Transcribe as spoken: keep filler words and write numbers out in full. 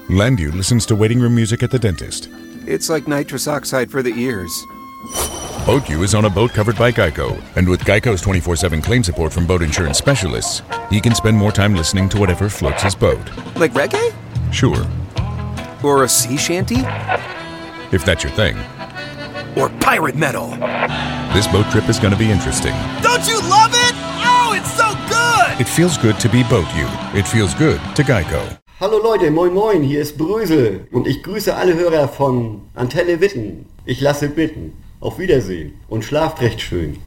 Landu listens to waiting room music at the dentist. It's like nitrous oxide for the ears. BoatU is on a boat covered by Geico, and with Geico's twenty-four seven claim support from boat insurance specialists, he can spend more time listening to whatever floats his boat. Like reggae? Sure. Or a sea shanty? If that's your thing. Or pirate metal? This boat trip is going to be interesting. Don't you love it? Oh, it's so good! It feels good to be BoatU. It feels good to Geico. Hallo Leute, moin moin, hier ist Brösel und ich grüße alle Hörer von Antenne Witten. Ich lasse bitten. Auf Wiedersehen und schlaft recht schön.